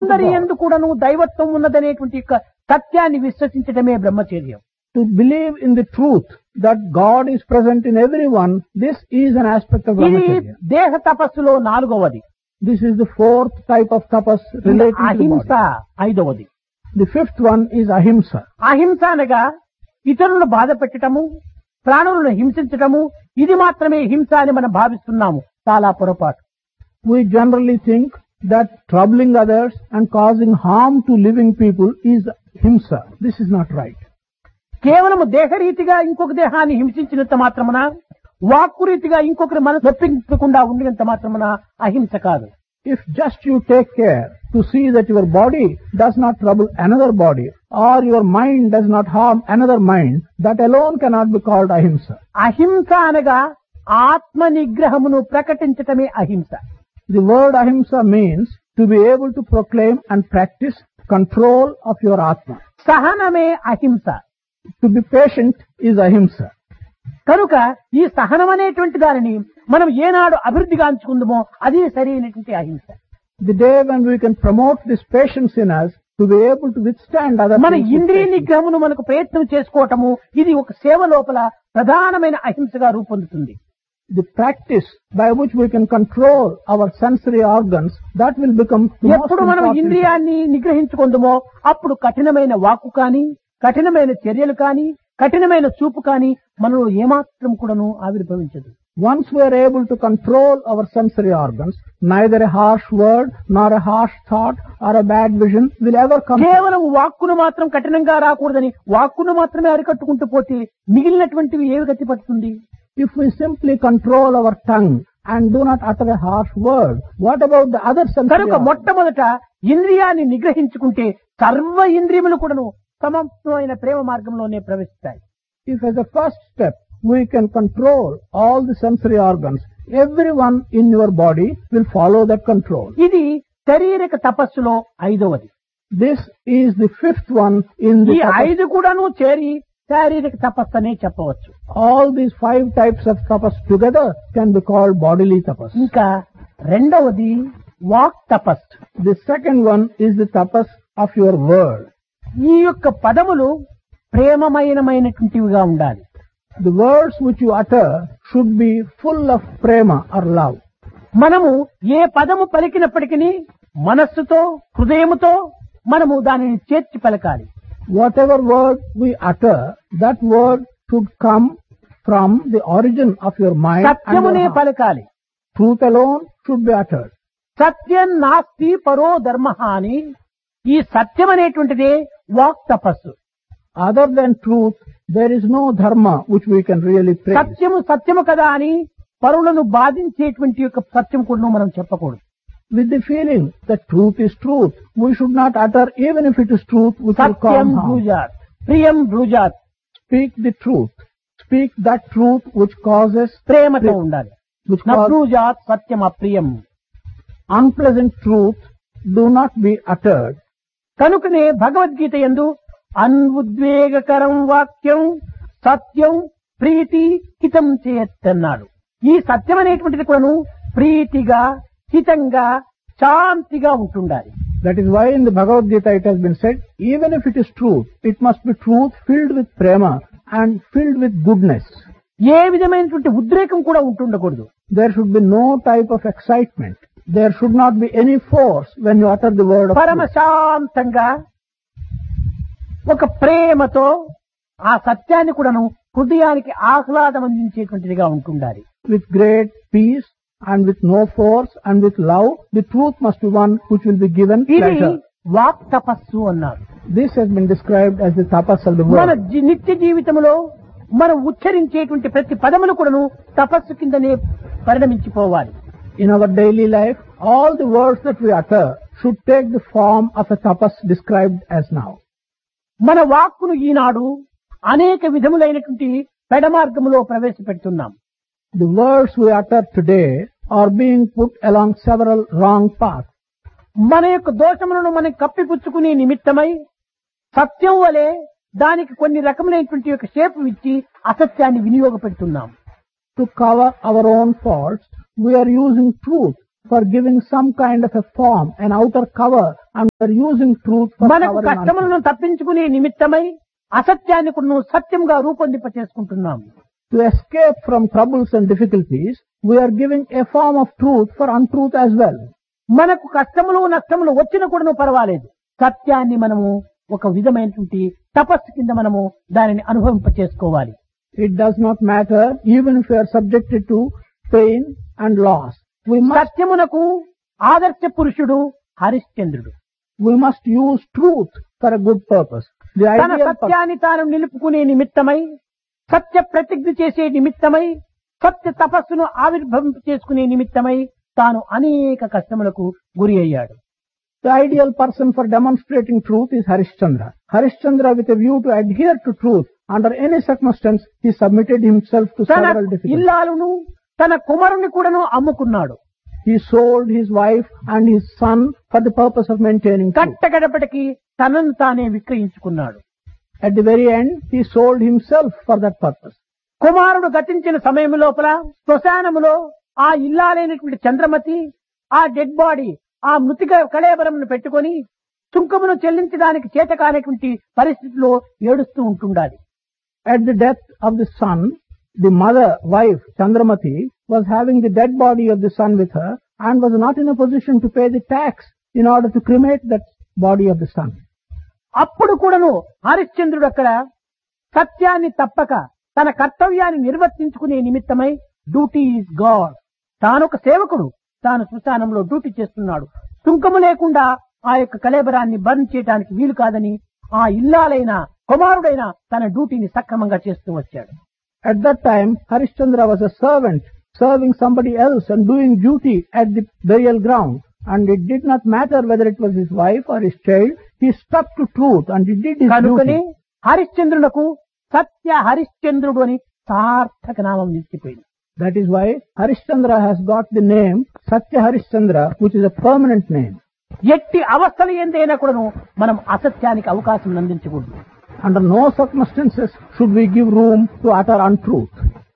అందరి యందు కూడాను దైవత్వం ఉన్నదనేటువంటి యొక్క సత్యాన్ని విశ్వసించడమే బ్రహ్మచర్యం. To believe in the truth that God is present in everyone, this is an aspect of ఇది brahmacharya. దేహ తపస్సులో నాలుగవది. This is the fourth type of tapas relating to the అహింస body. ఐదవది. The fifth one is ahimsa. అహింస అనగా ఇతరులను బాధ పెట్టడము, ప్రాణులను హింసించటము, ఇది మాత్రమే హింస అని మనం భావిస్తున్నాము. చాలా పొరపాటు. We generally think that troubling others and causing harm to living people is himsa. This is not right. కేవలము దేహరీతిగా ఇంకొక దేహాన్ని హింసించినంత మాత్రమున, వాక్కు రీతిగా ఇంకొకరి మనసు నొప్పించకుండా ఉండినంత మాత్రమున అహింస కాదు. If just you take care to see that your body does not trouble another body or your mind does not harm another mind, that alone cannot be called ahimsa. అహింస అనగా ఆత్మ నిగ్రహమును ప్రకటించటమే అహింస. The word ahimsa means to be able to proclaim and practice control of your atma. సహనమే అహింస. To be patient is ahimsa. కనుక ఈ సహనం అనేటువంటి దానిని మనం ఏనాడు అభివృద్ధిగాంచుకుందామో అది సరైనటువంటి అహింస. The day when we can promote this patience in us to be able to withstand other మన things with ఇంద్రియ patience. నిగ్రహమును మనకు ప్రయత్నం చేసుకోవటము ఇది ఒక సేవ లోపల ప్రధానమైన అహింసగా రూపొందుతుంది. The practice by which we can control our sensory organs, that will become the most ఎప్పుడు మనం important. ఇంద్రియాన్ని నిగ్రహించుకుందామో అప్పుడు కఠినమైన వాక్కు కానీ, కఠినమైన చర్యలు కానీ, కఠినమైన చూపు కానీ మనలో ఏమాత్రం కూడాను ఆవిర్భవించదు. Once we are able to control our sensory organs, neither a harsh word nor a harsh thought or a bad vision will ever come. కేవలం వాక్కును మాత్రం కఠినంగా రాకూడదని వాక్కును మాత్రమే అరికట్టుకుంటూ పోతే మిగిలినటువంటివి ఏవి గతి పడుతుంది? If we simply control our tongue and do not utter a harsh word, what about the other sensory కనుక organs? మొట్టమొదట ఇంద్రియాన్ని నిగ్రహించుకుంటే సర్వ ఇంద్రియములు కూడాను సమమైన ప్రేమ మార్గంలోనే ప్రవేశిస్తాయి. If as a first step we can control all the sensory organs, everyone in your body will follow that control. ఇది శారీరక తపస్సులో ఐదవది. This is the fifth one in ఈ the tapas. ఐదు కూడాను చేరి శారీరక తపస్సు అనే చెప్పవచ్చు. All these 5 types of tapas together can be called bodily tapas. ఇంకా రెండవది వాక్ తపస్సు. The second one is the tapas of your word. ఈ యొక్క పదములు ప్రేమమయమైనటువంటివిగా ఉండాలి. The words which you utter should be full of prema or love. మనము ఏ పదము పలికినప్పటికీ మనస్సుతో, హృదయముతో మనము దానిని చేర్చి పలకాలి. Whatever word we utter, that word should come from the origin of your mind and సత్యమునే your heart. పలకాలి. Truth alone should be uttered. సత్యం నాస్తి పరో ధర్మ అని ఈ సత్యం అనేటువంటిదే వాక్ తపస్సు. Other than truth, there is no dharma which we can really praise. సత్యము సత్యము కదా అని పరులను బాధించేటువంటి యొక్క సత్యం కూడా మనం చెప్పకూడదు. With the feeling that truth is truth, we should not utter even if it is truth which will Satyam cause harm. బ్రూజాత్, ప్రియం బ్రూజాత్. Speak the truth. Speak that truth which causes ప్రేమతో ఉండాలి. which causes నబ్రూజాత్ Satyam అప్రియం. unpleasant truth do not be uttered. కనుకనే భగవద్గీత యందు అన్ఉద్వేగకరం వాక్యం సత్యం ప్రీతి హితం చేయత్తన్నాడు. ఈ సత్యం అనేటువంటిది కూడాను ప్రీతిగా, హితంగా, శాంతిగా ఉంటుండాలి. That is why in the Bhagavad Gita it has been said, even if it is truth, it must be truth filled with prema and filled with goodness. ఏ విధమైనటువంటి ఉద్రేకం కూడా ఉంటుండకూడదు. There should be no type of excitement. There should not be any force when you utter the word of పరమ truth. శాంతంగా ఒక ప్రేమతో ఆ సత్యాన్ని కూడాను హృదయానికి ఆహ్లాదం అందించేటువంటిదిగా ఉంటుండాలి. With great peace and with no force and with love, the truth must be one which will be given ఇది pleasure. వాక్ తపస్సు అన్నారు. This has been described as the tapas of the మన word. నిత్య జీవితంలో మనం ఉచ్చరించేటువంటి ప్రతి పదములు కూడాను తపస్సు కిందనే పరిణమించిపోవాలి. In our daily life, all the words that we utter should take the form of a tapas described as now. మన వాక్కును ఈనాడు అనేక విధములైనటువంటి పెడమార్గములో ప్రవేశపెడుతున్నాం. The words we utter today are being put along several wrong paths. మన యొక్క దోషములను మనం కప్పిపుచ్చుకునే నిమిత్తమై సత్యం వలె దానికి కొన్ని రకములైనటువంటి యొక్క షేపు ఇచ్చి అసత్యాన్ని వినియోగపెడుతున్నాం. To cover our own faults, we are using truth for giving some kind of a form, an outer cover, and we are using truth for మనకు covering కష్టములను untruth. తప్పించుకునే నిమిత్తమై అసత్యాన్ని కూడా సత్యంగా రూపొందింప చేసుకుంటున్నాము. To escape from troubles and difficulties, we are giving a form of truth for untruth as well. మనకు కష్టములు నష్టములు వచ్చిన కూడా పర్వాలేదు, సత్యాన్ని మనము ఒక విధమైనటువంటి తపస్సు కింద మనము దానిని అనుభవింప చేసుకోవాలి. It does not matter even if we are subjected to pain and loss. సత్యమునకు ఆదర్శ పురుషుడు హరిశ్చంద్రుడు. We must use truth for a good purpose. The తన ideal సత్యాన్ని తాను నిలుపుకునే నిమిత్తమై, సత్య ప్రతిజ్ఞ చేసే నిమిత్తమై, సత్య తపస్సును ఆవిర్భవింప చేసుకునే నిమిత్తమై తాను అనేక కష్టములకు గురి అయ్యాడు. The ideal person for demonstrating truth is Harishchandra. Harishchandra, with a view to adhere to truth under any circumstance, he submitted himself to తన several difficulties. ఇల్లాలును తన కుమారుని కూడాను అమ్ముకున్నాడు. He sold his wife and his son for the purpose of maintaining truth. కట్టగడపటికి తనను తానే విక్రయించుకున్నాడు. At the very end, he sold himself for that purpose. కుమారుడు గతించిన సమయం లోపల శ్మశానములో ఆ ఇల్లాలైనటువంటి చంద్రమతి ఆ డెడ్ బాడీ, ఆ మృతిక కళేబరమును పెట్టుకొని సుంకమును చెల్లించడానికి చేతకానటువంటి పరిస్థితిలో ఏడుస్తూ ఉంటుండాలి. At the death of the son, the mother, wife, Chandramati, was having the dead body of the son with her and was not in a position to pay the tax in order to cremate that body of the son. అప్పుడు కూడాను హరిశ్చంద్రుడు అక్కడ సత్యాన్ని తప్పక తన కర్తవ్యాన్ని నిర్వర్తించుకునే నిమిత్తమై duty is God, తానొక సేవకుడు, తాను శ్మశానంలో డ్యూటీ చేస్తున్నాడు. సుంకము లేకుండా ఆ యొక్క కళేబరాన్ని బర్న్ చేయడానికి వీలు కాదని ఆ ఇల్లాలైన కుమారుడైన తన డ్యూటీని సక్రమంగా చేస్తూ వచ్చాడు. At that time, Harishchandra was a servant serving somebody else and doing duty at the burial ground. And it did not matter whether it was his wife or his child, he stuck to truth and he did his కనుకనే duty. హరిశ్చంద్రునకు సత్య హరిశ్చంద్రుడు అని సార్థక నామం నిలిచిపోయింది. That is why Harishchandra has got the name Satya Harishchandra, which is a permanent name. ఎట్టి అవస్థలు ఏందైనా కూడాను మనం అసత్యానికి అవకాశం అందించకూడదు. Under no circumstances should we give room to utter untruth.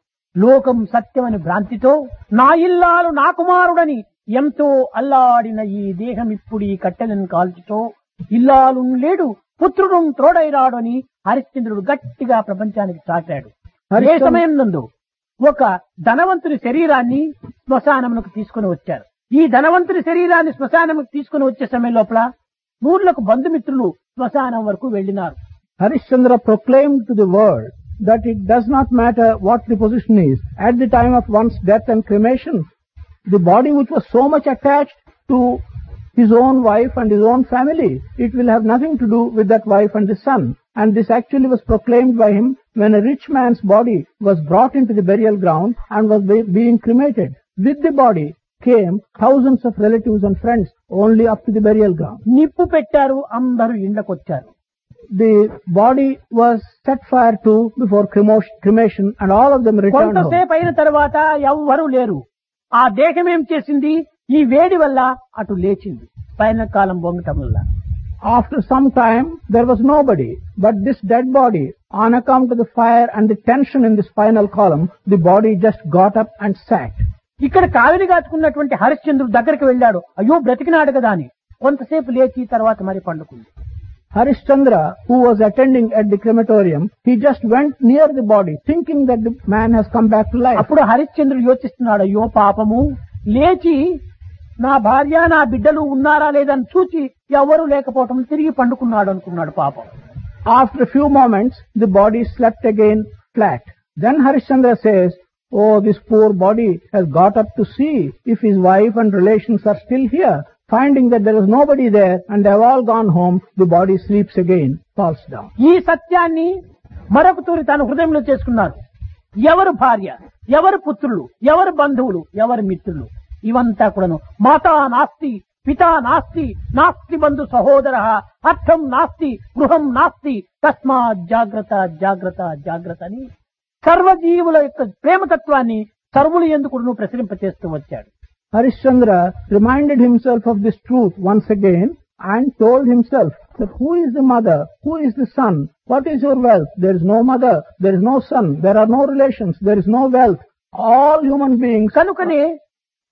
లోకం సత్యమని భ్రాంతితో నా ఇల్లాలు నా కుమారుడని ఎంతో అల్లాడిన ఈ దేహం ఇప్పుడు ఈ కట్టెలను కాల్చుతో ఇల్లాలు లేడు పుత్రుడు తోడైరాడు అని హరిశ్చంద్రుడు గట్టిగా ప్రపంచానికి చాటాడు. అదే సమయం నందు ఒక ధనవంతుని శరీరాన్ని శ్మశానమునకు తీసుకుని వచ్చారు. ఈ ధనవంతుని శరీరాన్ని శ్మశానముకు తీసుకుని వచ్చే సమయం లోపల నూర్లకు బంధుమిత్రులు శ్మశానం వరకు వెళ్లినారు. Harishchandra proclaimed to the world that it does not matter what the position is. At the time of one's death and cremation, the body which was so much attached to his own wife and his own family, it will have nothing to do with that wife and the son. And this actually was proclaimed by him when a rich man's body was brought into the burial ground and was being cremated. With the body came thousands of relatives and friends only up to the burial ground. నిప్పు పెట్టారు, అందరూ ఇండ్లకొచ్చారు. The body was set fire to before cremation and all of them returned home. కొంతసేపు అయిన తర్వాత ఎవ్వరూ లేరు. ఆ దేహం ఏం చేసింది, ఈ వేడి వల్ల అటు లేచింది, పైన కాలం బొంగటం వల్ల. After some time, there was nobody, but this dead body, on account of the fire and the tension in the spinal column, the body just got up and sat. ఇక్కడ కావిలి కాచుకున్నటువంటి హరిశ్చంద్రుడు దగ్గరికి వెళ్ళాడు. అయ్యో బ్రతికినాడు కదా అని కొంతసేపు లేచి తర్వాత మరి పండుకుంది. Harishchandra, who was attending at the crematorium, he just went near the body, thinking that the man has come back to life. అప్పుడు హరిశ్చంద్రుడు యోచిస్తున్నాడు, అయ్యో పాపము, లేచి నా భార్య నా బిడ్డలు ఉన్నారా లేదని చూచి ఎవరు లేకపోవటం తిరిగి పండుకున్నాడు అనుకున్నాడు పాపం. After a few moments, the body slept again flat. Then Harishchandra says, oh, this poor body has got up to see if his wife and relations are still here. Finding that there was nobody there and they have all gone home, the body sleeps again, falls down. ఈ సత్యాన్ని మరొక తూరి తన హృదయంలో చేసుకున్నారు. ఎవరు భార్య, ఎవరు పుత్రులు, ఎవరు బంధువులు, ఎవరు మిత్రులు, ఇవంతా కూడాను మాతా నాస్తి, పితా నాస్తి, నాస్తి బంధు సహోదర, అర్థం నాస్తి, గృహం నాస్తి, తస్మాత్ జాగ్రత్త జాగ్రత్త జాగ్రత్త అని సర్వజీవుల యొక్క ప్రేమతత్వాన్ని సర్వులు ఎందుకు ప్రసరింపచేస్తూ వచ్చాడు. Harishchandra reminded himself of this truth once again and told himself that who is the mother, who is the son, what is your wealth? There is no mother, there is no son, there are no relations, there is no wealth. All human beings. కనుకనే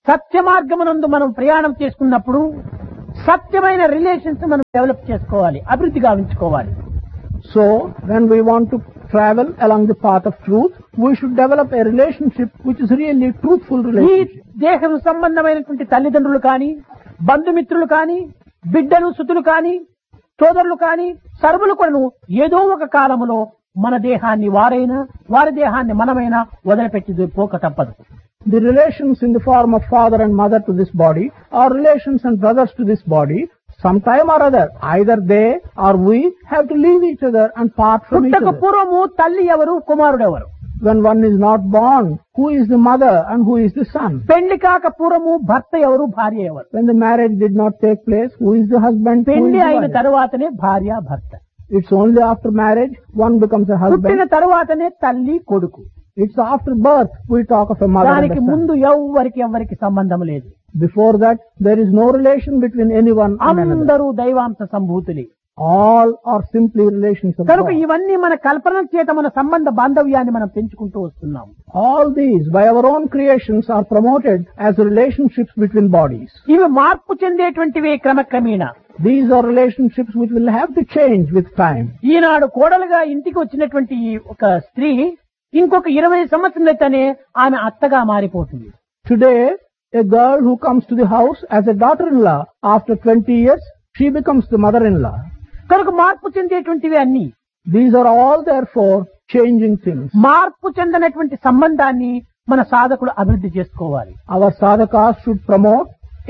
సత్య మార్గమునందు మనం ప్రయాణం చేసుకున్నప్పుడు సత్యమైన relations మనం develop చేసుకోవాలి, అభివృద్ధి గావించుకోవాలి. So, when we want to travel along the path of truth, we should develop a relationship which is really truthful ఈ relationship. దేహం సంబంధమైనటువంటి తల్లిదండ్రులు కానీ, బంధుమిత్రులు కానీ, బిడ్డలు సుతులు కానీ, సోదరులు కానీ, సర్వులు కూడాను ఏదో ఒక కాలములో మన దేహాన్ని వారైనా, వారి దేహాన్ని మనమైనా వదిలిపెట్టి పోక తప్పదు. The relations in the form of father and mother to this body, or relations and brothers to this body, sometime or other, either they or we have to leave each other and part from each పుట్టక other. పూర్వము తల్లి ఎవరు, కుమారుడు ఎవరు? When one is not born, who is the mother and who is the son? పెళ్లి కాక పూర్వము భర్త ఎవరు, భార్య ఎవరు? When the marriage did not take place, who is the husband? Who is పెళ్లి the అయిన wife? తరువాతనే భార్య భర్త. It's only after marriage one becomes a పుట్టిన husband. తరువాతనే తల్లి కొడుకు. It's after birth we talk of a mother and దానికి a son. ముందు ఎవరికి సంబంధం లేదు. Before that, there is no relation between anyone and another. అందరూ దైవాంశ సంభూతులే. All are simply relations of కనుక God. ఇవన్నీ మన కల్పన చేత మన సంబంధ బాంధవ్యాన్ని మనం పెంచుకుంటూ వస్తున్నాం. All these, by our own creations, are promoted as relationships between bodies. ఇవి మార్పు చెందేటువంటివే క్రమక్రమేణా. These are relationships which will have to change with time. ఈనాడు కోడలుగా ఇంటికి వచ్చినటువంటి ఒక స్త్రీ ఇంకొక 20 సంవత్సరాలైతేనే ఆమె అత్తగా మారిపోతుంది. Today, a girl who comes to the house as a daughter-in-law, after 20 years, she becomes the mother-in-law. కనుక మార్పు చెందేటువంటివి అన్ని. These are all therefore changing things. మార్పు చెందినటువంటి సంబంధాన్ని మన సాధకుడు అభివృద్ధి చేసుకోవాలి. Our sadhakas should promote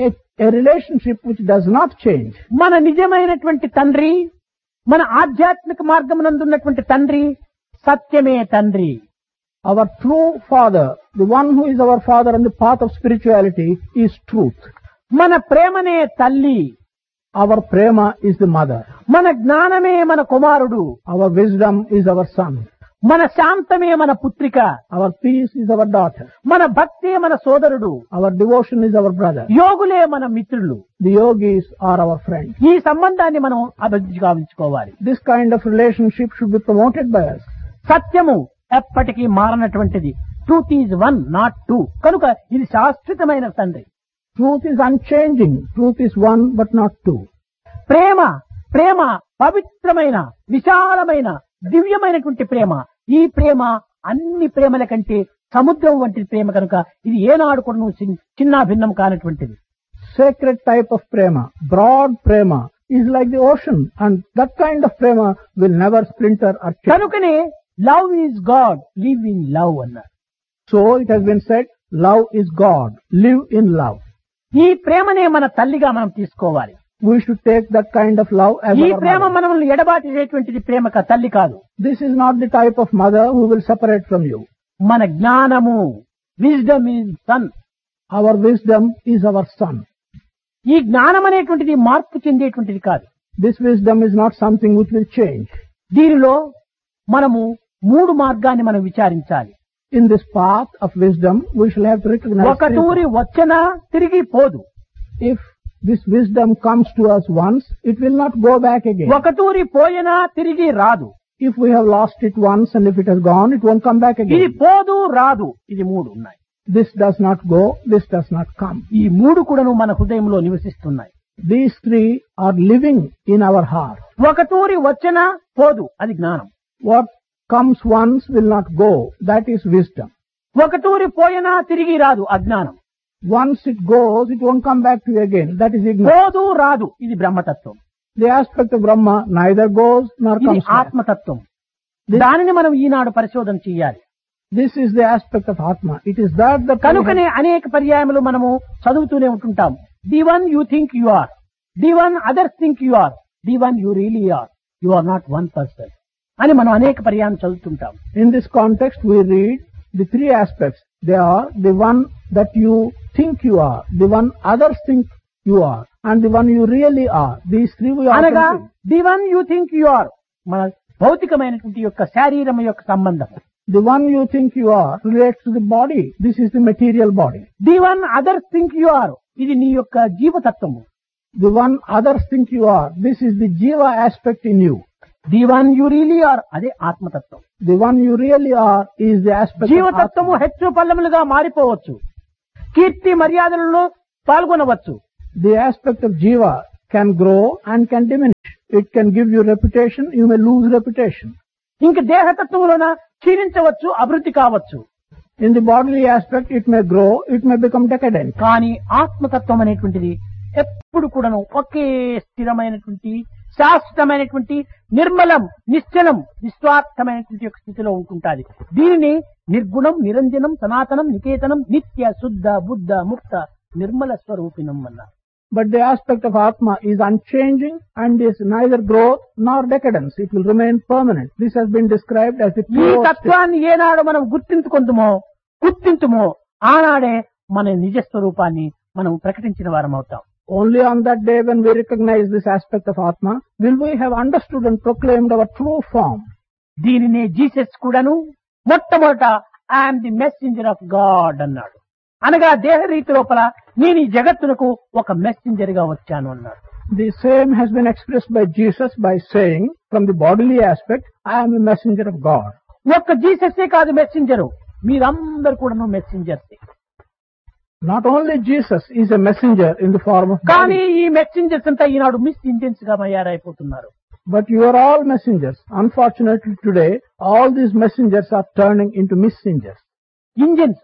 a relationship which does not change. మన నిజమైనటువంటి తండ్రి, మన ఆధ్యాత్మిక మార్గమునందున్నటువంటి తండ్రి సత్యమే తండ్రి. Our true father, the one who is our father on the path of spirituality, is truth. మన ప్రేమనే తల్లి. Our prema is the mother. మన జ్ఞానమే మన కుమారుడు. Our wisdom is our son. మన శాంతమే మన పుత్రిక. Our peace is our daughter. మన భక్తే మన సోదరుడు. Our devotion is our brother. యోగులే మన మిత్రులు. The yogis are our friends. ఈ సంబంధాన్ని మనం అభివృద్ధి గావించుకోవాలి. This kind of relationship should be promoted by us. సత్యము ఎప్పటికీ మారనటువంటిది. Truth is one, not two. కనుక ఇది శాశ్వతమైన తండ్రి. Truth is unchanging. Truth is one but not two. ప్రేమ పవిత్రమైన, విశాలమైన, దివ్యమైనటువంటి ప్రేమ. ఈ ప్రేమ అన్ని ప్రేమల కంటే సముద్రం వంటి ప్రేమ. కనుక ఇది ఏనాడు కూడా చిన్న భిన్నం కానటువంటిది. Sacred type of prema, broad prema, is like the ocean, and that kind of prema will never splinter or change. కనుకనే love is God, live in love అన్నారు. So it has been said, love is God, live in love. ఈ ప్రేమనే మన తల్లిగా మనం తీసుకోవాలి. We should take that kind of love as ఈ our Prema mother. మనల్ని ఎడబాటేటువంటిది ప్రేమ తల్లి కాదు. This is not the type of mother who will separate from you. మన జ్ఞానము, wisdom is sun. Our wisdom is our son. ఈ జ్ఞానం అనేటువంటిది మార్పు చెందేటువంటిది కాదు. This wisdom is not something which will change. దీనిలో మనము 3 మార్గాన్ని మనం విచారించాలి. In this path of wisdom, we shall have to recognize ఒక తూరి వచ్చినా తిరిగి పోదు. if this wisdom comes to us once, it will not go back again. ఒక తూరి పోయినా తిరిగి రాదు. If we have lost it once and if it has gone, it won't come back ఇది again. పోదు, రాదు. ఇది 3 ఉన్నాయి. This does not go, this does not come. ఈ 3 కూడాను మన హృదయంలో నివసిస్తున్నాయి. These 3 are living in our heart. ఒక తూరి వచ్చినా పోదు, అది జ్ఞానం. What comes once will not go, that is wisdom. ఒక తూరి పోయినా తిరిగి రాదు, అజ్ఞానం. Once it goes, it won't come back to you again, that is ignorance. పోదు, రాదు, ఇది బ్రహ్మతత్వం. The aspect of Brahma neither goes nor ఇది comes back. ఆత్మతత్వం. దానిని మనం ఈనాడు పరిశోధన చేయాలి. This is the aspect of Atma. It is that we కనుకనే అనేక పర్యాయములు మనము చదువుతూనే ఉంటుంటాం. The one you think you are, the one others think you are, the one you really are, you are not one person అని మనం అనేక పర్యాయం చదువుతుంటాం. In this context, we read the 3 aspects. They are the one that you think you are, the one others think you are, and the one you really are. These 3 we are అనగా thinking. The one you think you are మన భౌతికమైనటువంటి యొక్క శారీరం యొక్క సంబంధం. The one you think you are relates to the body. This is the material body. The one others think you are, ఇది నీ యొక్క జీవతత్వము. The one others think you are, this is the jiva aspect in you. The one you really are, అదే ఆత్మతత్వం. The one you really are is the aspect of జీవతత్వము Atma. హెచ్చు పల్లములుగా మారిపోవచ్చు, కీర్తి మర్యాదలలో పాల్గొనవచ్చు. The aspect of jiva can grow and can diminish. It can give you reputation, you may lose reputation. ఇంక దేహతత్వంలోన క్షీణించవచ్చు, అభివృద్ధి కావచ్చు. In the bodily aspect, it may grow, it may become decadent. కానీ ఆత్మతత్వం అనేటువంటిది ఎప్పుడు కూడాను ఒకే స్థిరమైనటువంటి శాశ్వతమైనటువంటి నిర్మలం, నిశ్చలం, నిస్వార్థమైనటువంటి ఒక స్థితిలో ఉంటుంటాది. దీనిని నిర్గుణం, నిరంజనం, సనాతనం, నికేతనం, నిత్య, శుద్ధ, బుద్ధ, ముక్త, నిర్మల స్వరూపిణం అన్నారు. But the aspect of Atma is unchanging and is neither growth nor decadence. It will remain permanent. This has been described as the ఈ pure state. తత్వాన్ని ఏనాడు మనం గుర్తింతుమో ఆనాడే మన నిజ స్వరూపాన్ని మనం ప్రకటించిన వారం అవుతాం. Only on that day when we recognize this aspect of Atma will we have understood and proclaimed our true form. దీనినే జీసస్ కూడాను మొట్టమొదట I'm the messenger of God అన్నాడు. అనగా దేహ రీతి లోపల నేను ఈ జగత్తునకు ఒక మెసెంజర్ గా వచ్చాను అన్నాడు. The same has been expressed by Jesus by saying, from the bodily aspect, I am a messenger of God. ఒక్క జీసస్సే కాదు మెసెంజరు, మీరందరూ కూడాను మెసెంజర్సే. Not only Jesus is a messenger in the form of కానీ body, ఈ messengers అంతా ఈనాడు miss Indians గా తయారైపోతున్నారు. but you are all messengers. Unfortunately today, all these messengers are turning into messengers. Engines.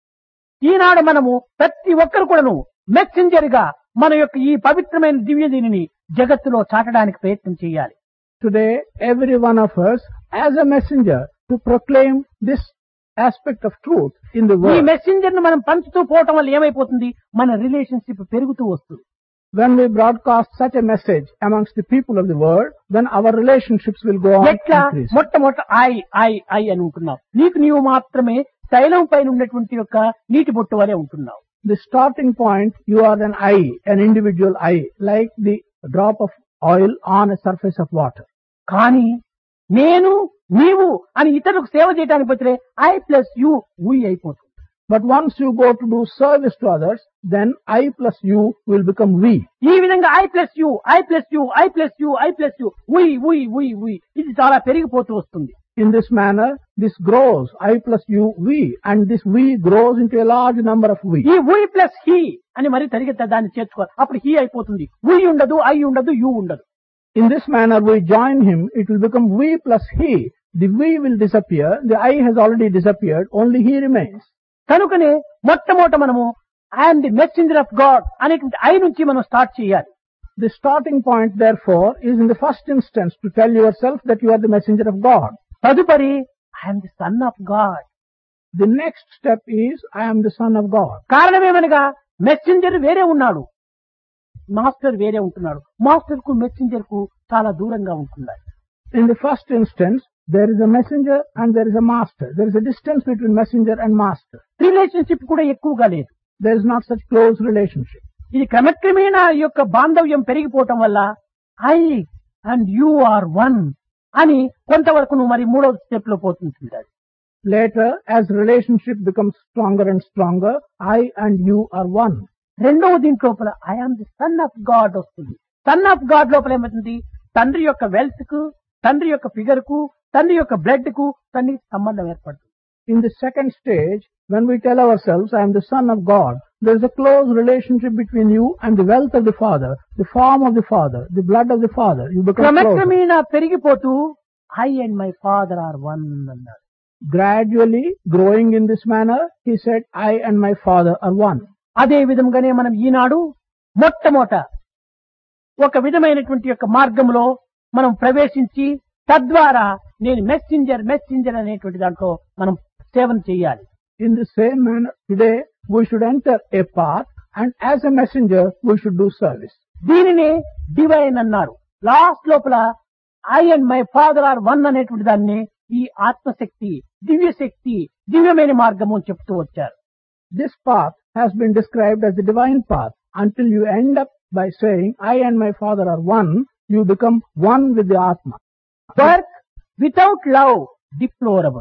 ఈనాడు మనము ప్రతి ఒక్కరు కూడాను మెసెంజర్ గా మన యొక్క ఈ పవిత్రమైన దివ్య దీనిని జగత్తులో చాటడానికి ప్రయత్నం చేయాలి. Today, every one of us as a messenger to proclaim this aspect of truth in the ఈ world. మెసెంజర్ ను మనం పంచుతూ పోవటం వల్ల ఏమైపోతుంది, మన రిలేషన్షిప్ పెరుగుతూ వస్తుంది. When we broadcast such a message amongst the people of the world, then our relationships will go on ఎట్లా increase. మొట్టమొదట ఐ అని ఉంటున్నావు. నీవు మాత్రమే తైలం పైన ఉన్నటువంటి యొక్క నీటి బొట్టు వలె ఉంటున్నావు. The starting point, you are an eye, an individual eye, like the drop of oil on a surface of water. కానీ నేను నీవు అని ఇతరులకు సేవ చేయడానికి పోతే ఐ ప్లస్ యు వి అయిపోతుంది. But once you go to do service to others, then I plus you will become we. ఈ విధంగా I plus you I plus you I plus you I plus you వి ఇది చాలా పెరిగిపోతూ వస్తుంది. In this manner, this grows, I plus you, we, and this we grows into a large number of we. ఈ వి plus he అని మరి తరిగితే దాన్ని చేర్చుకోవాలి. అప్పుడు he అయిపోతుంది. వి ఉండదు, ఐ ఉండదు, యు ఉండదు. In this manner, we join him, it will become we plus he. The we will disappear, the I has already disappeared, only he remains. కనుకనే మొట్టమొదట మనము I'm the messenger of God అనేటువంటి I నుంచి మనం start చేయాలి. The starting point, therefore, is in the first instance to tell yourself that you are the messenger of God. తదుపరి I'm the son of God. The next step is, I am the son of God. కారణమేమనగా messenger వేరే ఉన్నాడు, master వేరే ఉంటున్నాడు. Master కు messenger కు చాలా దూరంగా ఉంటున్నాడు. In the first instance, there is a messenger and there is a master. There is a distance between messenger and master. Relationship కూడా ఎక్కువగా లేదు. There is not such close relationship. ఇది క్రమక్రమేణా ఈ యొక్క బాంధవ్యం పెరిగిపోవటం వల్ల I and you are one అని కొంతవరకు నువ్వు మరి మూడవ స్టెప్ లో పోతుంటాడు. Later, as relationship becomes stronger and stronger, I and you are one. రెండవ దీంట్లోపల I am the son of God వస్తుంది. సన్ ఆఫ్ గాడ్ లోపల ఏమవుతుంది, తండ్రి యొక్క వెల్త్ కు, తండ్రి యొక్క ఫిగర్ కు, తండ్రి యొక్క బ్లడ్ కు తండ్రికి సంబంధం ఏర్పడుతుంది. In the second stage, when we tell ourselves, I am the son of God, there is a close relationship between you and the wealth of the Father, the form of the Father, the blood of the Father. You become closer. క్రమక్రమేణా పెరిగిపోతూ I and my father are one అన్నాడు. Gradually, growing in this manner, he said, I and my Father are one. అదే విధంగానే మనం ఈనాడు మొట్టమొదట ఒక విధమైనటువంటి యొక్క మార్గంలో మనం ప్రవేశించి తద్వారా నేను మెసెంజర్ అనేటువంటి దాంట్లో మనం సేవను చేయాలి. In the same manner, today we should enter a path, and as a messenger we should do service. దీనినే డివైన్ అన్నారు. లాస్ట్ లోపల I and my father are one అనేటువంటి దాన్ని ఈ ఆత్మశక్తి, దివ్యశక్తి, దివ్యమైన మార్గము అని చెప్తూ వచ్చారు. This path has been described as the divine path until you end up by saying, I and my Father are one. You become one with the Atma. Work without love, deplorable.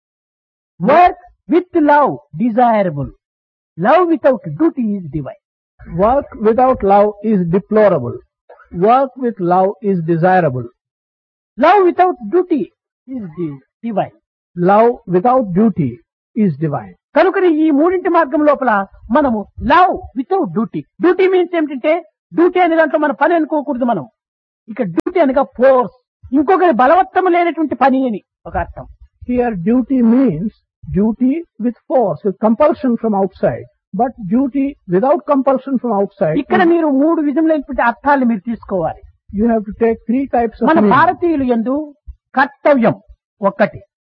Work with love, desirable. Love without duty is divine. Work without love is deplorable. Work with love is desirable. Love without duty is divine. Love without duty is divine. కనుకని ఈ మూడింటి మార్గం లోపల మనము love without duty. Duty means ఏమిటంటే duty అనే దాంట్లో మన పని అనుకోకూడదు మనం. ఇక డ్యూటీ అనగా ఫోర్స్, ఇంకొకరి బలవత్తము లేనటువంటి పని అని ఒక అర్థం. Here duty means duty with force, with compulsion from outside. But duty without compulsion from outside, ఇక్కడ మీరు మూడు విధములైనటువంటి అర్థాలు మీరు తీసుకోవాలి. you have to take three types of మన meaning. భారతీయులు యందు కర్తవ్యం ఒక్కటి.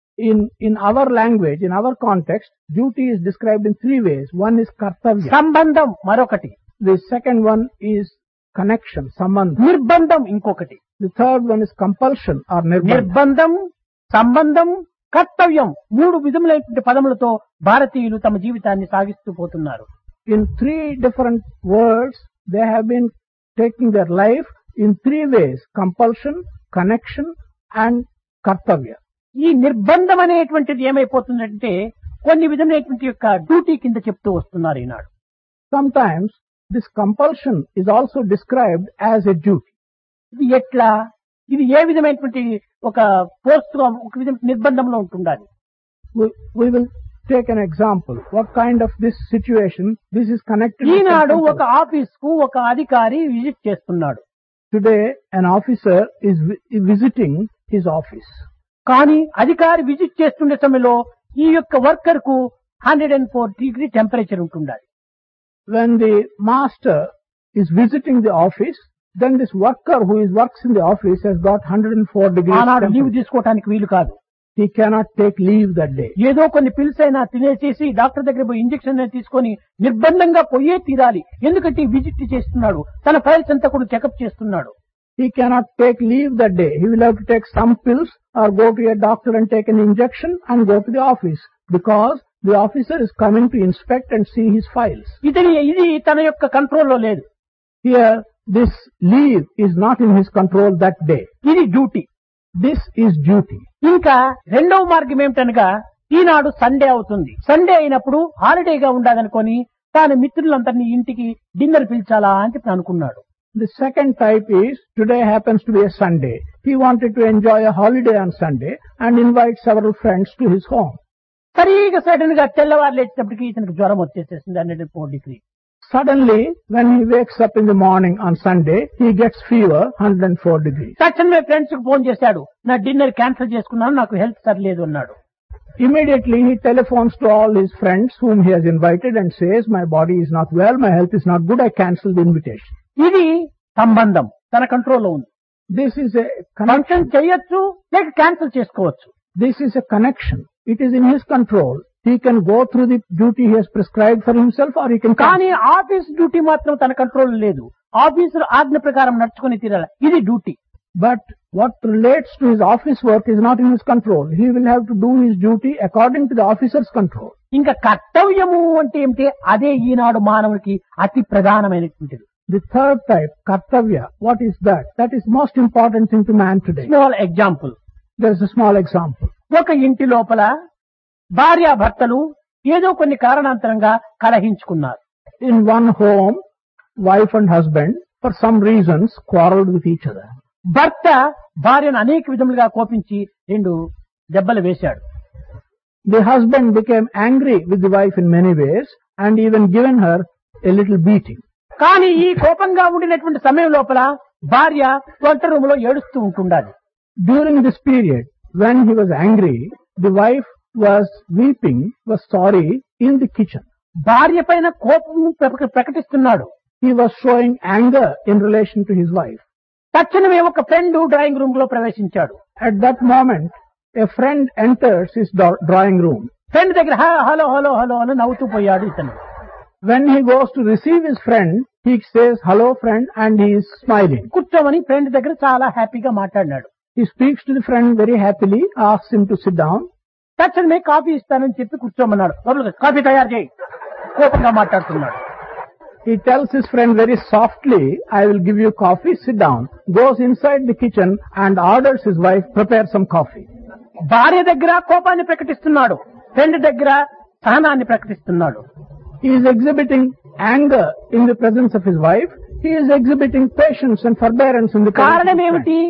In our language, in our context, duty is described in three ways. One is kartavya. సంబంధం మరొకటి. The second one is connection, sambandha. నిర్బంధం ఇంకొకటి. The third one is compulsion or nirbandha. నిర్బంధం, సంబంధం, కర్తవ్యం మూడు విధములైనటువంటి పదములతో భారతీయులు తమ జీవితాన్ని సాగిస్తూ పోతున్నారు. In three different words, they have been taking their life in three ways: compulsion, connection and kartavya. ఈ నిర్బంధం అనేటువంటిది ఏమైపోతుందంటే కొన్ని విధమైనటువంటి యొక్క డ్యూటీ కింద చెప్తూ వస్తున్నారు ఈనాడు. Sometimes this compulsion is also described as a duty. ఇది ఎట్లా, ఇది ఏ విధమైనటువంటి ఒక పోస్ట్ ఒక విధమైన నిర్బంధంలో ఉంటుండాలి. We will take an example. What kind of this situation? This is connected. Eenadu with ఒక ఆఫీస్ కు ఒక అధికారి విజిట్ చేస్తున్నాడు. Today, an officer is visiting his office. కానీ అధికారి విజిట్ చేస్తుండే సమయంలో ఈ యొక్క వర్కర్ కు 104 డిగ్రీ టెంపరేచర్ ఉంటుండాలి. When the master is visiting the office, then this worker who works in the office has got 104 degrees ఆనాడు లీవ్ temperature. తీసుకోవడానికి వీలు కాదు. He cannot take leave that day. ఏదో కొన్ని పిల్స్ అయినా తినేసేసి డాక్టర్ దగ్గర పోయి ఇంజక్షన్ తీసుకొని నిర్బంధంగా పోయే తీరాలి. ఎందుకంటే విజిట్ చేస్తున్నాడు, తన ఫైల్స్ అంతా కూడా చెకప్ చేస్తున్నాడు. He cannot take leave that day. He will have to take some pills or go to a doctor and take an injection and go to the office because the officer is coming to inspect and see his files. ఇది తన యొక్క కంట్రోల్లో లేదు. Here, this leave is not in his control that day. ఇది duty. This is duty. ఇంకా రెండవ మార్గం ఏమిటనగా ఈనాడు Sunday అవుతుంది. సండే అయినప్పుడు హాలిడేగా ఉండాలనుకొని తాను మిత్రులందరినీ ఇంటికి డిన్నర్ పిలిచాలా అని చెప్పి అనుకున్నాడు. The second type is, today happens to be a Sunday. He wanted to enjoy a holiday on Sunday and invite several friends to his home. సరిగా సడన్ గా తెల్లవారు లేచేటప్పటికి ఇతనికి జ్వరం వచ్చేసేసింది 104 degree. Suddenly, when he wakes up in the morning on Sunday, he gets fever 104 degrees. తక్షణమే friends కు phone చేశాడు, నా dinner cancel చేసుకున్నాను, నాకు హెల్త్ సరిలేదు అన్నాడు. Immediately he telephones to all his friends whom he has invited and says, my body is not well, my health is not good, I cancel the invitation. ఇది సంబంధం, తన కంట్రోల్లో ఉంది. This is a ఫంక్షన్ చేయొచ్చు లేక cancel చేసుకోవచ్చు. This is a connection. It is in his control. He can go through the duty he has prescribed for himself or he can కానీ cancel. Office duty మాత్రం తన control లేదు. Officer ఆజ్ఞ ప్రకారం నడుచుకుని తీరాలి. ఇది duty. But what relates to his office work is not in his control. He will have to do his duty according to the officer's control. ఇంకా కర్తవ్యము అంటే ఏమిటి, అదే ఈనాడు మానవునికి అతి ప్రధానమైనటువంటిది. The third type, kartavya, what is that? That is most important thing to man today. Small example. There is a small example. ఒక ఇంటి లోపల భార్యాభర్తలు ఏదో కొన్ని కారణాంతరంగా కలహించుకున్నారు. In one home, wife and husband, for some reasons, quarreled with each other. భర్త భార్యను అనేక విధములుగా కోపించి 2 దెబ్బలు వేశాడు. The husband became angry with the wife in many ways and even given her a little beating. కానీ ఈ కోపంగా ఉండినటువంటి సమయం లోపల భార్య వంట రూములో ఏడుస్తూ ఉంటుండాలి. During this period, when he was angry, the wife was weeping, was sorry in the kitchen. భార్య పైన కోపం ప్రకటిస్తున్నాడు. He was showing anger in relation to his wife. తక్షణమే ఒక ఫ్రెండ్ డ్రాయింగ్ రూమ్ లో ప్రవేశించాడు. At that moment, a friend enters his drawing room. Friend దగ్గర hello hello hello అని నవ్వుతూ పోయాడు ఇతను. When he goes to receive his friend, he says, hello friend, and he is smiling. కూర్చోమని friend దగ్గర చాలా హ్యాపీగా మాట్లాడినాడు. He speaks to the friend very happily, asks him to sit down. తక్షణమే కాఫీ ఇస్తానని చెప్పి కూర్చోమన్నాడు. కాఫీ తయారు చేయి, కోపంగా మాట్లాడుతున్నాడు. He tells his friend very softly, I will give you coffee, sit down. Goes inside the kitchen and orders his wife, prepare some coffee. భార్య దగ్గర కోపాన్ని ప్రకటిస్తున్నాడు, ఫ్రెండ్ దగ్గర సహనాన్ని ప్రకటిస్తున్నాడు. He is exhibiting anger in the presence of his wife. He is exhibiting patience and forbearance in the presence of కారణం his ఏమిటి? friend.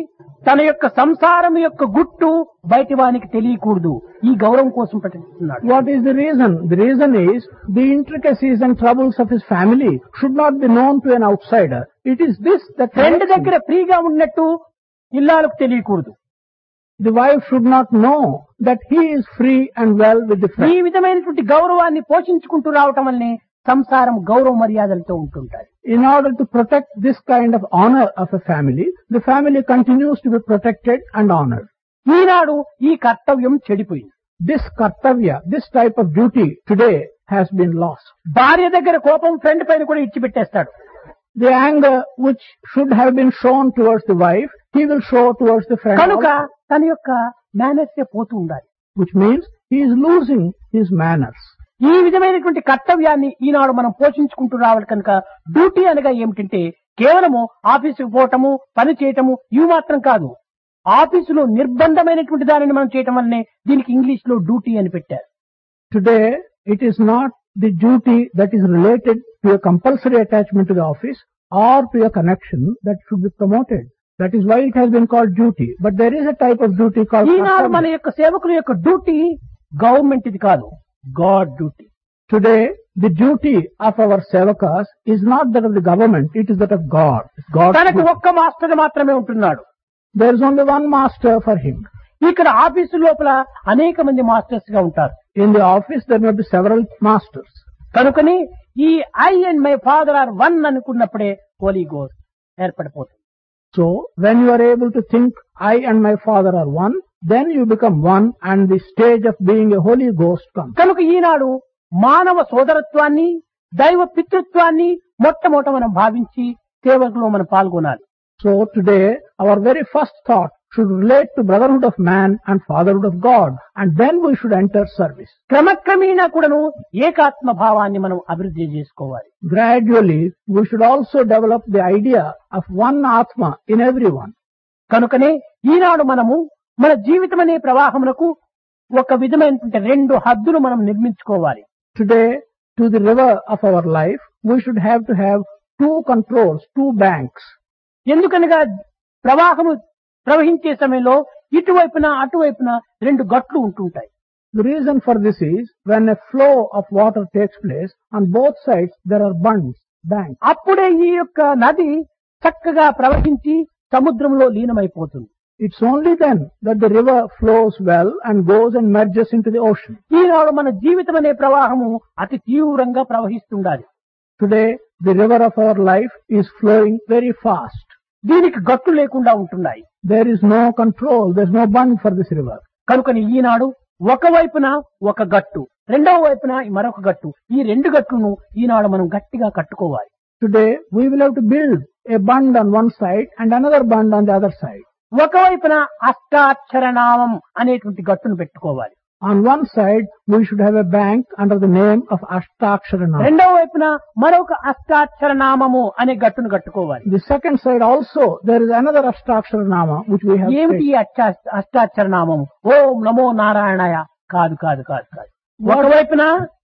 తన యొక్క సంసారం యొక్క గుట్టు బయటి వానికి తెలియకూడదు. ఈ గౌరవం కోసం ప్రకటిస్తున్నాడు. What is the reason? The reason is the intricacies and troubles of his family should not be known to an outsider. It is this that friend దగ్గర ఫ్రీగా ఉన్నట్టు ఇల్లాలకు తెలియకూడదు. the wife should not know that he is free and well with the ఈ friend. విధమైనటువంటి గౌరవాన్ని పోషించుకుంటూ రావటం వల్లనే సంసారం గౌరవ మర్యాదలతో ఉంటుంటాయి. In order to protect this kind of honor of a family, the family continues to be protected and honored. ఈనాడు ఈ కర్తవ్యం చెడిపోయింది. This kartavya, this type of duty today has been lost. భార్య దగ్గర కోపం ఫ్రెండ్ పైన కూడా ఇచ్చిపెట్టేస్తాడు. The anger which should have been shown towards the wife, he will show towards the friend కనుక also, తన యొక్క మేనర్స్ పోతూ ఉండాలి. which means he is losing his manners. ఈ విధమైనటువంటి కర్తవ్యాన్ని ఈనాడు మనం పోషించుకుంటూ రావాలి. కనుక డ్యూటీ అనగా ఏమిటంటే కేవలము ఆఫీసుకు పోవటము, పని చేయటము ఇవి మాత్రం కాదు. ఆఫీసులో నిర్బంధమైనటువంటి దానిని మనం చేయటం వల్లనే దీనికి ఇంగ్లీష్ లో డ్యూటీ అని పెట్టారు. Today, it is not the duty that is related to a compulsory attachment to the office or to a connection that should be promoted. That is why it has been called duty. But there is a type of duty called ఈనాడు మన kartavya. యొక్క సేవకుల యొక్క duty government ఇది కాదు, guard duty. Today, the duty of our sevakas is not that of the government, it is that of God. It's God's తనకు duty. ఒక్క master మాత్రమే ఉంటున్నాడు. There is only one master for him. ఇక్కడ office లోపల అనేక మంది masters గా ఉంటారు. In the office, there may be several masters. కనుకని ఈ I and my father are one అనుకున్నప్పుడే Holi ghost ఏర్పడిపోతుంది. So, when you are able to think, I and my father are one, then you become one and the stage of being a Holy Ghost comes. కనుక ఈనాడు మానవ సోదరత్వాన్ని, దైవ పితృత్వాన్ని మొట్టమొదట మనం భావించి సేవకులో మనం పాల్గొనాలి. So today, our very first thought should relate to brotherhood of man and fatherhood of God, and then we should enter service. క్రమక్రమేణా కూడాను ఏకాత్మ భావాన్ని మనం అభివృద్ధి చేసుకోవాలి. Gradually, we should also develop the idea of one Atma in everyone. కనుకనే ఈనాడు మనము మన జీవితం అనే ప్రవాహమునకు ఒక విధమైనటువంటి రెండు హద్దులు మనం నిర్మించుకోవాలి. Today, to the river of our life, we should have to have two controls, two banks. ఎందుకనగా ప్రవాహము ప్రవహించే సమయంలో ఇటువైపున అటువైపున రెండు గట్లు ఉంటుంటాయి. The reason for this is when a flow of water takes place, on both sides there are banks. అప్పుడే ఈ యొక్క నది చక్కగా ప్రవహించి సముద్రంలో లీనమైపోతుంది. It's only then that the river flows well and goes and merges into the ocean. ఈనాడు మన జీవితం అనే ప్రవాహము అతి తీవ్రంగా ప్రవహిస్తుండాలి. Today, the river of our life is flowing very fast. దీనికి గట్లు లేకుండా ఉంటున్నాయి. There is no control, there is no bund for this river. కనుకని ఈనాడు ఒకవైపున ఒక గట్టు, రెండవ వైపున మరొక గట్టు, ఈ రెండు గట్టును ఈనాడు మనం గట్టిగా కట్టుకోవాలి. Today, we will have to build a bund on one side and another bund on the other side. ఒకవైపున అష్టాక్షర నామం అనేటువంటి గట్టును పెట్టుకోవాలి. On one side, we should have a bank under the name of Ashtakshara Nama. రెండవ వైపున మరొక అష్టాక్షర నామము అనే గట్టును కట్టుకోవాలి. The second side also, there is another Ashtakshara Nama which we have ఏమిటి stated. అష్టాక్షర నామము? ఓం నమో నారాయణాయ కాదు కాదు కాదు కాదు. ఒకవైపున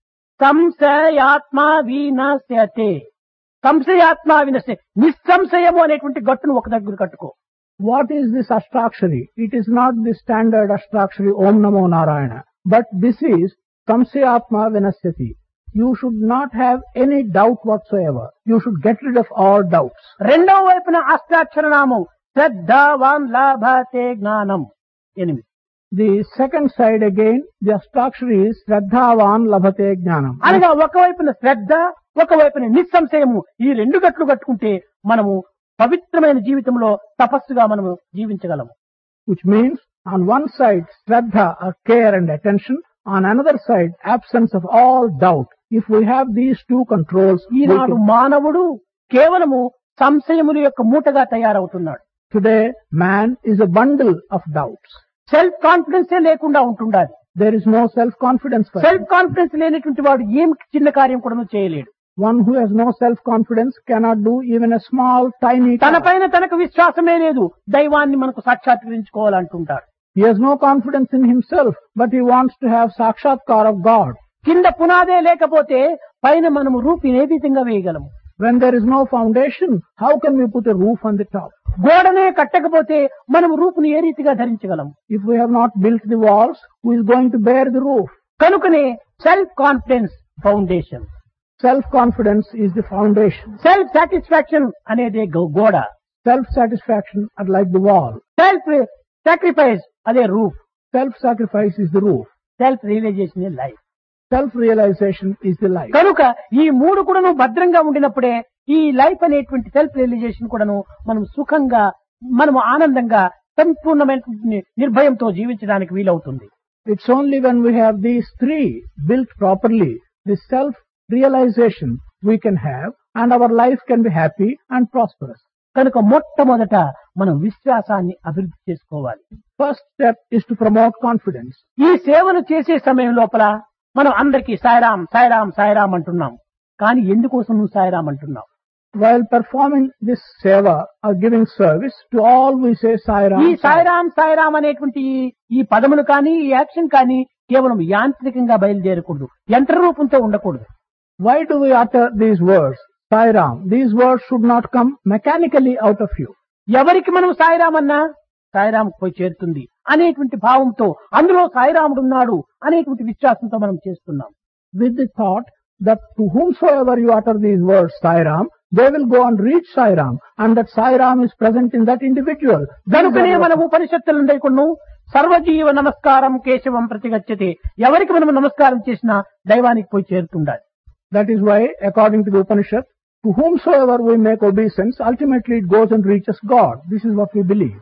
సంశయాత్మ వినశ్యతే, సంశయాత్మ వినశ్య, నిస్సంశయము అనేటువంటి గట్టును ఒక దగ్గర కట్టుకో. What is this Ashtakshari? It is not the standard Ashtakshari Om Namo Narayana, but this is Samsayatma Vinasyati. You should not have any doubt whatsoever. You should get rid of all doubts. రెండవ వైపున అష్టాక్షర నామం శ్రద్ధావాన్ లాభతే జ్ఞానం 8. The second side again, the Ashtakshari is Shraddhavan Labhate Jnanam. అనగా ఒకవైపున శ్రద్ధ, ఒకవైపున నిస్సంశయము, ఈ రెండు గట్లు కట్టుకుంటే మనము పవిత్రమైన జీవితంలో తపస్సుగా మనము జీవించగలము. Which means on one side Shraddha or care and attention, on another side absence of all doubt. If we have these two controls, we Eenadu can- మానవుడు కేవలము సంశయముల యొక్క మూటగా తయారవుతున్నాడు. Today man is a bundle of doubts. Self కాన్ఫిడెన్సే లేకుండా ఉంటుండాలి. There is no self-confidence for him. Self confidence లేనటువంటి వాడు ఏం చిన్న కార్యం కూడా చేయలేడు. One who has no self-confidence cannot do even a small, tiny తన task. పైన తనకు విశ్వాసమే లేదు, దైవాన్ని మనకు సాక్షాత్కరించుకోవాలంటుంటాడు. He has no confidence in himself, but he wants to have sakshatkar of God. కింద పునాదే లేకపోతే పైన మనము రూపిని ఏ విధంగా వేయగలము? When there is no foundation, how can we put a roof on the top? గోడనే కట్టకపోతే మనం రూపుని ఏ రీతిగా ధరించగలం? If we have not built the walls, who is going to bear the roof? కనుకనే self confidence foundation, Self-confidence is the foundation. Self satisfaction అనేది గోడ, Self-satisfaction are like the wall. Self sacrifice అదే roof, Self-sacrifice is the roof. Self realisation life. Self-realization is the life. కనుక ఈ మూడు కూడాను భద్రంగా ఉండినప్పుడే ఈ లైఫ్ అనేటువంటి సెల్ఫ్ రియలైజేషన్ కూడాను మనం సుఖంగా, మనము ఆనందంగా, సంపూర్ణమైన నిర్భయంతో జీవించడానికి వీలవుతుంది. It's only when we have these three built properly, the self-realization we can have, and our life can be happy and prosperous. కనుక మొట్టమొదట మనం విశ్వాసాన్ని అభివృద్ధి చేసుకోవాలి. First step is to promote confidence. ఈ సేవలు చేసే సమయం లోపల మనం అందరికీ సాయిరాం సాయిరాం సాయిరాం అంటున్నాం. కానీ ఎందుకోసం నువ్వు సాయిరాం అంటున్నావు? While performing this seva or giving service, to all we say Sai Ram. ఈ సాయిరాం సాయిరాం అనేటువంటి ఈ పదములు కానీ ఈ యాక్షన్ కానీ కేవలం యాంత్రికంగా బయలుదేరకూడదు, యంత్ర రూపంతో ఉండకూడదు. Why do we utter these words, Sai Ram? These words should not come mechanically out of you. ఎవరికి మనం సాయిరాం అన్నా సాయిరాంకు పోయి చేరుతుంది అనేటువంటి భావంతో, అందులో సాయిరాముడు ఉన్నాడు అనేటువంటి విశ్వాసంతో మనం చేస్తున్నాం. With the thought that to whomsoever you utter these words, Sai Ram, they will go and reach Sai Ram, and that Sai Ram is present in that individual. కనుకనే మన ఉపనిషత్తులు ఉండేకును సర్వజీవ నమస్కారం కేశవం ప్రతిగచ్చతే, ఎవరికి మనం నమస్కారం చేసినా దైవానికి పోయి చేరుతుండాలి. That is why, according to the Upanishad, to whomsoever we make obeisance, ultimately it goes and reaches God. This is what we believe.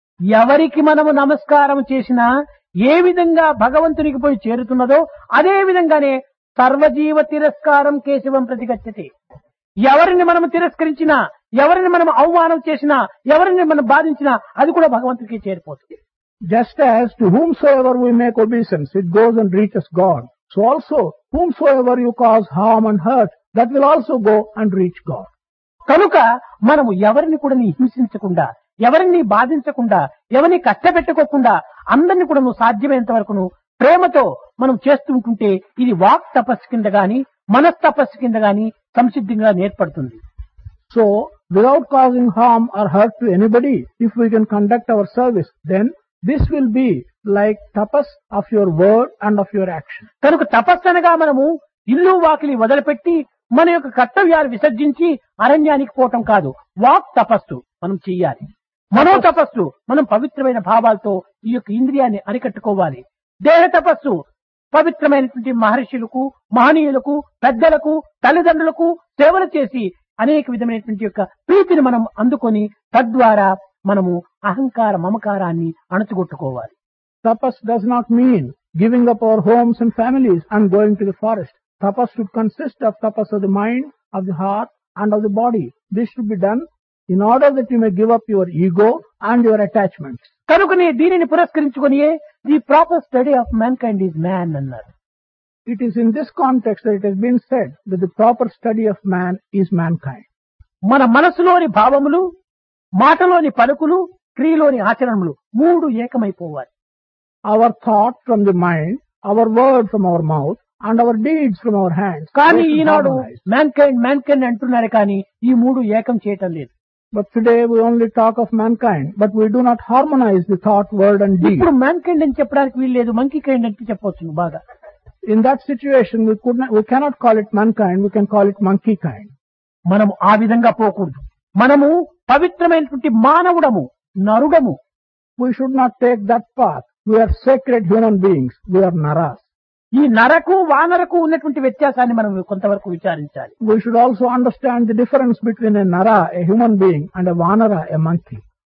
ఎవరికి మనము నమస్కారం చేసినా ఏ విధంగా భగవంతునికి పోయి చేరుతున్నదో అదే విధంగానే సర్వజీవ తిరస్కారం కేశవం ప్రతిగచ్చతే. ఎవరిని మనం తిరస్కరించినా, ఎవరిని మనం అవమానం చేసినా, ఎవరిని మనం బాధించినా అది కూడా భగవంతుడికి చేరిపోతుంది. Just as to whomsoever we make obeisance, it goes and reaches God. So also, whomsoever you cause harm and hurt, that will also go and reach God. కనుక మనము ఎవరిని కూడా హింసించకుండా, ఎవరిని బాధించకుండా, ఎవరిని కష్టపెట్టుకోకుండా అందరిని కూడా సాధ్యమైనంత వరకును ప్రేమతో మనం చేస్తుంటుంటే ఇది వాక్ తపస్సు కింద గాని మనస్తపస్సు కింద గాని సంసిద్ధంగా ఏర్పడుతుంది. So, without causing harm or hurt to anybody, if we can conduct our service, then this will be like tapas of your word and of your action. కనుక తపస్సు అనగా మనము ఇల్లు వాకిలి వదిలిపెట్టి మన యొక్క కర్తవ్యాలు విసర్జించి అరణ్యానికి పోవటం కాదు. వాక్ తపస్సు మనం చెయ్యాలి. మనో తపస్సు మనం పవిత్రమైన భావాలతో ఈ యొక్క ఇంద్రియాన్ని అరికట్టుకోవాలి. దేహ తపస్సు పవిత్రమైనటువంటి మహర్షులకు, మహనీయులకు, పెద్దలకు, తల్లిదండ్రులకు సేవలు చేసి అనేక విధమైనటువంటి యొక్క ప్రీతిని మనం అందుకొని తద్వారా మనము అహంకార మమకారాన్ని అణచుగొట్టుకోవాలి. Tapas does not mean giving up our homes and families and going to the forest. Tapas should consist of tapas of the mind, of the heart and of the body. This should be done in order that you may give up your ego and your attachments. కనుకనే దీనిని పురస్కరించుకొని the proper study of man kind is man అన్నారు. It is in this context that it has been said that the proper study of man is mankind. మన మనసులోని భావములు, మాటలోని పలుకులు, క్రియలోని ఆచరణలు మూడు ఏకమైపోవాలి. Our thought from the mind, our word from our mouth and our deeds from our hands. కానీ ఈనాడు man kind అంటున్నారు కానీ ఈ మూడు ఏకం చేయటం లేదు. But today we only talk of mankind, but we do not harmonize the thought, word and deed. ఇప్పుడు man kind అని చెప్పడానికి వీలు లేదు, మంకీ కైండ్ అంటే చెప్పొచ్చు బాగా. In that situation we cannot call it mankind, we can call it monkey kind. మనము ఆ విధంగా పోకూడదు. మనము పవిత్రమైనటువంటి మానవుడము, నరుడము. We should not take that path. We are sacred human beings. We are naras. ఈ నరకు వానరకు ఉన్నటువంటి వ్యత్యాసాన్ని మనం కొంతవరకు విచారించాలి. We should also understand the difference between a nara, a human being, and a vanara, a monkey.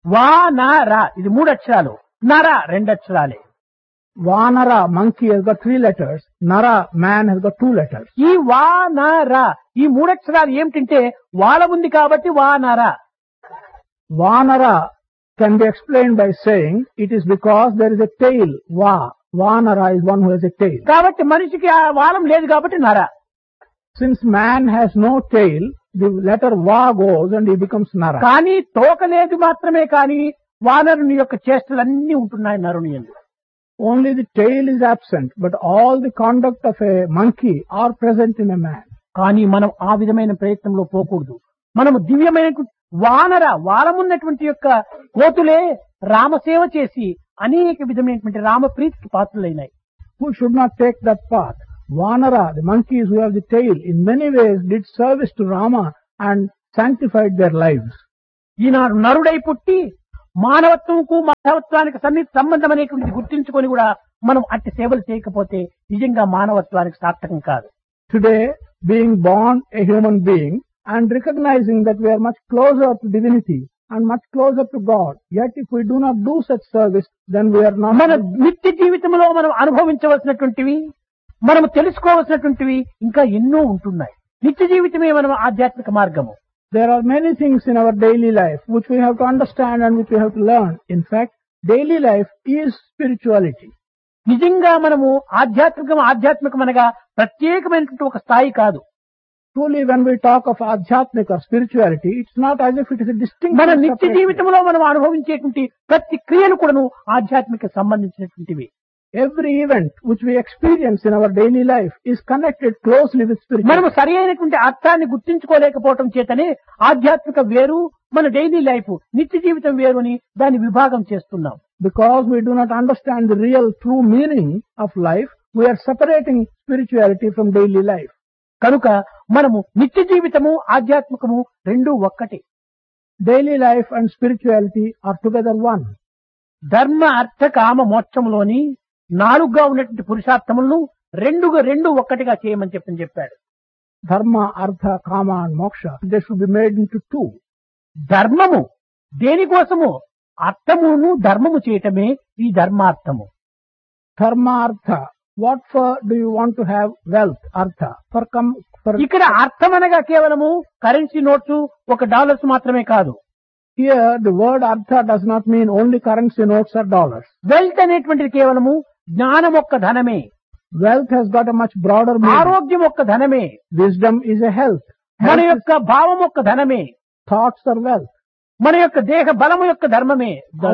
వానర ఇది మూడు అక్షరాలు, నర రెండు అక్షరాలే. Vanara, monkey, has got 3 letters. Nara, man, has got 2 letters. ఈ వానర ఈ మూడు అక్షరాలు ఏమిటంటే వాల ఉంది కాబట్టి వానర. Vanara can be explained by saying it is because there is a tail. Vanara is one who has a tail. కాబట్టి మనిషికి ఆ వాలం లేదు కాబట్టి నర. Since man has no tail, the letter va goes and he becomes nara. కానీ తోక లేదు మాత్రమే కానీ వానరుని యొక్క చేష్టలన్నీ ఉంటున్నాయి నరుని యందు. Only the tail is absent, but all the conduct of a monkey are present in a man. కానీ మనం ఆ విధమైన ప్రయత్నంలో పోకూడదు. మనము దివ్యమైనటువంటి వాలమున్నటువంటి యొక్క కోతులే రామసేవ చేసి అనేక విధమైనటువంటి రామప్రీతికి పాత్రులైనాయి. Who should not take that path? Vanara, the monkeys who have the tail, in many ways did service to Rama and sanctified their lives. ఈనాడు నరుడై పుట్టి మానవత్వంకు మానవత్వానికి సంబంధం అనేటువంటిది గుర్తించుకొని కూడా మనం అట్టి సేవలు చేయకపోతే నిజంగా మానవత్వానికి సార్థకం కాదు. Today, being born a human being and recognizing that we are much closer to divinity and much closer to God, yet if we do not do such service, then we are not. మన నిత్య జీవితంలో మనం అనుభవించవలసినటువంటివి, మనం తెలుసుకోవలసినటువంటివి ఇంకా ఎన్నో ఉంటున్నాయి. నిత్య జీవితమే మనం ఆధ్యాత్మిక మార్గము. There are many things in our daily life which we have to understand and which we have to learn. In fact, daily life is spirituality. నిజంగా మనము ఆధ్యాత్మికం అనగా ప్రత్యేకమైనటువంటి ఒక స్థాయి కాదు. Truly, when we talk of adhyatmika or spirituality, it's not as if it is a distinct. మన నిత్య జీవితంలో మనం అనుభవించేటువంటి ప్రతి క్రియలు కూడాను ఆధ్యాత్మిక సంబంధించినటువంటివి. Every event which we experience in our daily life is connected closely with spirituality. మనము సరి అయినటువంటి అర్థాన్ని గుర్తించుకోలేకపోవటం చేతనే ఆధ్యాత్మిక వేరు, మన డైలీ లైఫ్ నిత్య జీవితం వేరు అని దాన్ని విభాగం చేస్తున్నాం. Because we do not understand the real true meaning of life, we are separating spirituality from daily life. కనుక మనము నిత్య జీవితము ఆధ్యాత్మికము రెండూ ఒక్కటే. Daily life and spirituality are together one. ధర్మ అర్థ కామ మోక్షములోని 4గా ఉన్నటువంటి పురుషార్థములను రెండు ఒక్కటిగా చేయమని చెప్పాడు. Dharma, artha, kama and moksha, they should be made into 2. ధర్మము దేనికోసము? అర్థమును ధర్మము చేయటమే ఈ ధర్మార్థము. Dharma, artha. What for do you want to have wealth, artha? ఇక్కడ అర్థం అనగా కేవలము కరెన్సీ నోట్స్ $1 మాత్రమే కాదు. Here the word artha does not mean only currency notes or dollars. Wealth అనేటువంటిది కేవలము జ్ఞానం ఒక్క ధనమే. Wealth has got a much broader meaning. ఆరోగ్యం ఒక్క ధనమే. Wisdom is a health. మన యొక్క భావం ఒక్క ధనమే. Thoughts are wealth. మన యొక్క దేహ బలము యొక్క ధనమే.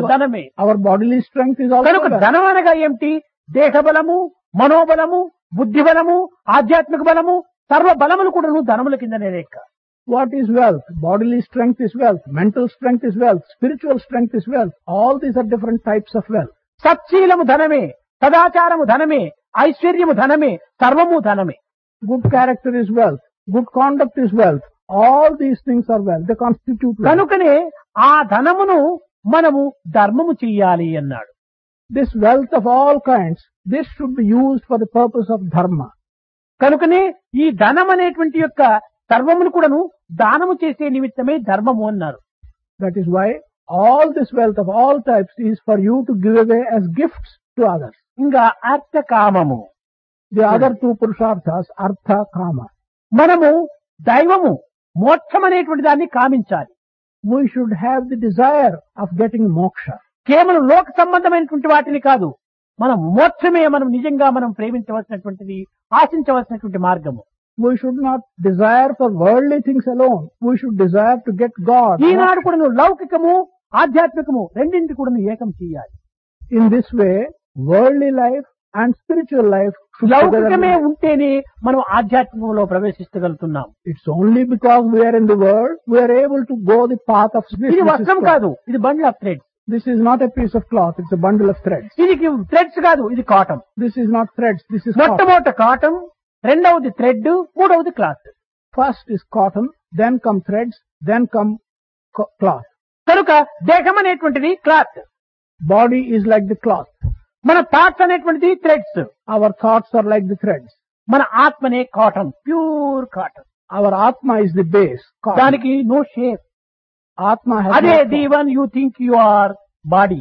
Our bodily strength is also కనుక wealth. ధనం అనగా ఏమిటి? దేహ బలము, మనోబలము, బుద్ధి బలము, ఆధ్యాత్మిక బలము, సర్వ బలములు కూడా ధనముల కిందనే లెక్క. What is wealth? Bodily strength is wealth. Mental strength is wealth. Spiritual strength is wealth. All these are different types of wealth. సత్శీలము ధనమే, సదాచారము ధనమే, ఐశ్వర్యము ధనమే, సర్వము ధనమే. Good character is wealth. Good conduct is wealth. All these things are wealth. They constitute wealth. కనుకనే ఆ ధనమును మనము ధర్మము చెయ్యాలి అన్నాడు. This wealth of all kinds, this should be used for the purpose of dharma. కనుకనే ఈ ధనం అనేటువంటి యొక్క సర్వమును కూడాను దానము చేసే నిమిత్తమే ధర్మము అన్నారు. That is why all this wealth of all types is for you to give away as gifts to others. ఇంకా అర్థ కామము. The other 2 purusharthas, artha, kama. మనము దైవము మోక్షం అనేటువంటి దాన్ని కామించాలి. We should have the desire of getting moksha. కేవలం లోక సంబంధమైనటువంటి వాటిని కాదు, మనం మోక్షమే మనం నిజంగా మనం ప్రేమించవలసినటువంటిది, ఆశించవలసినటువంటి మార్గము. We should not desire for worldly things alone. We should desire to get God. ఈనాడు కూడా నువ్వు లౌకికము ఆధ్యాత్మికము రెండింటి కూడా నువ్వు ఏకం చేయాలి. In this way, worldly life and spiritual life should లౌకికమే ఉంటేనే మనం ఆధ్యాత్మికంలో ప్రవేశించగలుగుతున్నాం. It's only because we are in the world we are able to go the path of spiritual. ఇది వస్త్రం కాదు, ఇది bundle of threads. This is not a piece of cloth, it's a bundle of threads. ఇది threads కాదు, ఇది cotton. This is not threads, this is cotton. మొట్టమొదట cotton, రెండవది thread, మూడవది cloth. First is cotton, then come threads, then come cloth. కనుక దేహం అనేటువంటిది cloth. Body is like the cloth. మన థాట్స్ అనేటువంటిది threads. Our thoughts are like the threads. మన ఆత్మనే cotton, pure cotton. Our atma is the base, cotton. దానికి no shape. Atma has అదే no the shape. One you think you or body.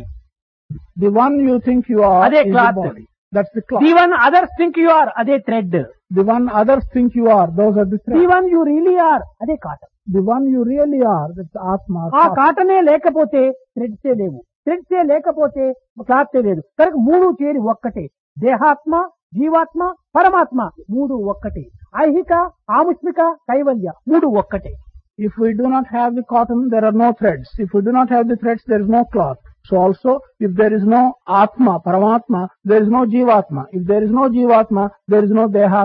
The one you think you are అదే is cloth. the body. That's the cloth. The one others think you are అదే thread. The one others think you are, those are the the threads. One you really are అదే cotton. The one you really are, that's the atma. ఆ కాటనే లేకపోతే థ్రెడ్సే లేవు, థ్రెడ్సే లేకపోతే cloth లేదు. కనుక మూడు చేరి ఒక్కటే. దేహాత్మ, జీవాత్మ, పరమాత్మ మూడు ఒక్కటే. ఐహిక, ఆముష్మిక, కైవల్య మూడు ఒక్కటే. If we do not have the cotton, there are no threads. If we do not have the threads, there is no cloth. So also, if there is no Atma, Paramatma, there is no Jivatma. If there is no Jivatma, there is no Dehatma.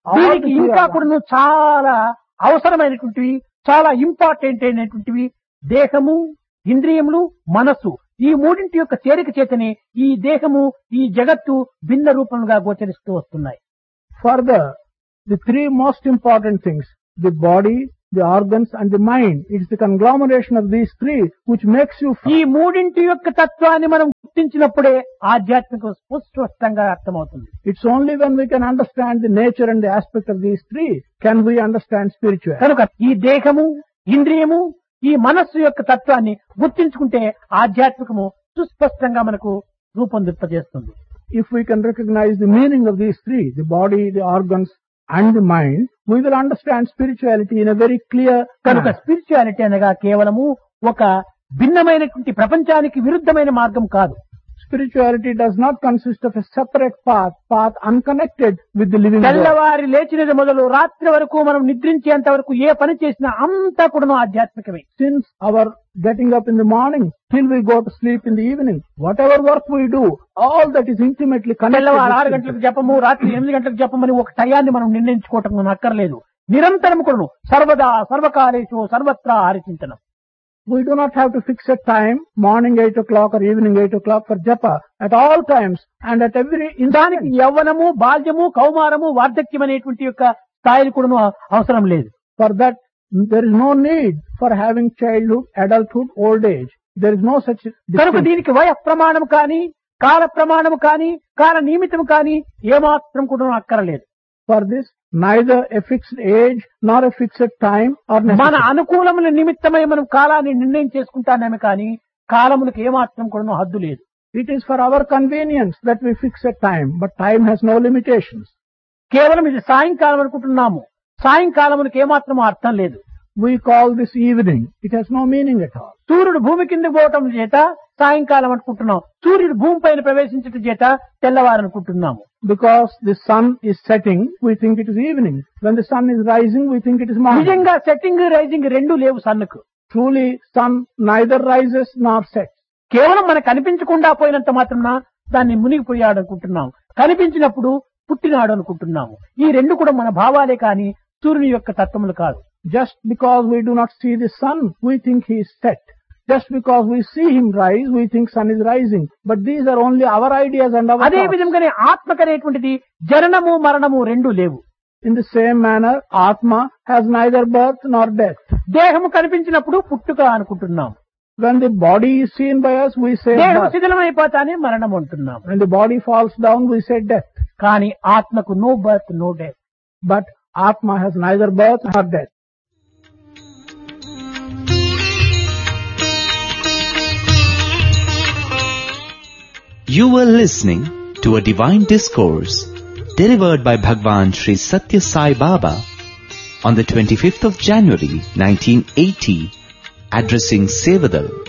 All the దీనికి three ఇంకా are కూడా చాలా అవసరమైనటువంటివి, చాలా important అయినటువంటివి దేహము, ఇంద్రియములు, మనస్సు. ఈ మూడింటి యొక్క చేరిక చేతనే ఈ దేహము, ఈ జగత్తు భిన్న రూపంగా గోచరిస్తూ వస్తున్నాయి. Further, the three most important things, the body, the organs and the mind, it's the conglomeration of these three which makes you ఈ మూడింటి యొక్క తత్వాన్ని మనం గుర్తించినప్పుడే ఆధ్యాత్మిక స్పష్టంగా అర్థమవుతుంది. It's only when we can understand the nature and the aspect of these three can we understand spirituality. కనుక ఈ దేహము, ఇంద్రియము, ఈ మనస్సు యొక్క తత్వాన్ని గుర్తించుకుంటే ఆధ్యాత్మికము సుస్పష్టంగా మనకు రూపొందింపజేస్తుంది. If we can recognize the meaning of these three, the body, the organs and the mind, we will understand spirituality in a very clear కనుక manner. స్పిరిచువాలిటీ అనగా కేవలము ఒక భిన్నమైనటువంటి ప్రపంచానికి విరుద్ధమైన మార్గం కాదు. Spirituality does not consist of a separate path unconnected with the living world. తెల్లవారి లేచినది మొదలు రాత్రి వరకు మనం నిద్రించేంత వరకు ఏ పని చేసినా అంతా కూడా ఆధ్యాత్మికమే. Since our getting up in the morning till we go to sleep in the evening, whatever work we do, all that is intimately connected. తెల్లవారు 6 with గంటలకు జపము, రాత్రి 8 గంటలకు జపమని ఒక టయాన్ని మనం నిర్ణయించుకోవటం అక్కర్లేదు. నిరంతరం కూడా సర్వదా సర్వకాలేషు సర్వత్రా హరిచింతనం. We do not have to fix a time, morning 8 o'clock or evening 8 o'clock for japa. At all times and at every దానికి instant. యవ్వనము, బాల్యము, కౌమారము, వార్ధక్యం అనేటువంటి యొక్క స్థాయిలు కూడా అవసరం లేదు. For that, there is no need for having childhood, adulthood, old age. There is no such కనుక distinction. దీనికి వయ ప్రమాణం కానీ, కాల ప్రమాణం కానీ, కాల నియమితం కానీ ఏమాత్రం కూడా అక్కరలేదు. For this, neither a fixed age nor a fixed time or మన necessity. అనుకూలముల నిమిత్తమై మనం కాలాన్ని నిర్ణయం చేసుకుంటానేమే కానీ కాలములకు ఏమాత్రం కూడా హద్దు లేదు. It is for our convenience that we fix a time, but time has no limitations. కేవలం ఇది సాయంకాలం అనుకుంటున్నాము, సాయంకాలమునికి ఏమాత్రం అర్థం లేదు. We call this evening. It has no meaning at all. సూర్యుడు భూమి కిందకు పోవటం చేత సాయంకాలం అనుకుంటున్నాం, సూర్యుడు భూమి పైన ప్రవేశించటం చేత తెల్లవారనుకుంటున్నాము. Because the sun is setting, we think it is evening. When the sun is rising, we think it is morning. నిజంగా సెట్టింగ్ రైజింగ్ రెండు లేవు సన్నుకు. Truly, sun neither rises nor sets. కేవలం మనకు కనిపించకుండా పోయినంత మాత్రాన దాన్ని మునిగిపోయాడు అనుకుంటున్నాం, కనిపించినప్పుడు పుట్టినాడు అనుకుంటున్నాము. ఈ రెండు కూడా మన భావాలే కానీ సూర్యుని యొక్క తత్వములు కాదు. Just because we do not see the sun, we think he is set. Just because we see him rise, we think sun is rising. But these are only our ideas and our అదే thoughts. విధంగానే ఆత్మకనేటువంటిది జననము మరణము రెండు లేవు. In the same manner, Atma has neither birth nor death. దేహము కనిపించినప్పుడు పుట్టుక అనుకుంటున్నాం, When the body is seen by us, we say దేహం birth. శిథిలమైపోతానే మరణం అంటున్నాం. When the body falls down, we say death. కానీ ఆత్మకు no birth no death. But Atma has neither birth nor death. You were listening to a divine discourse delivered by Bhagwan Sri Satya Sai Baba on the 25th of January 1980, addressing Sevadal.